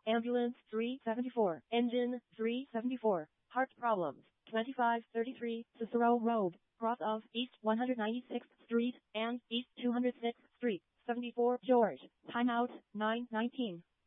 Ambulance 374. Engine 374. Heart problems. 2533 Cicero Road, cross of East 196th Street and East 206th Street. 74 George. Timeout 9:19.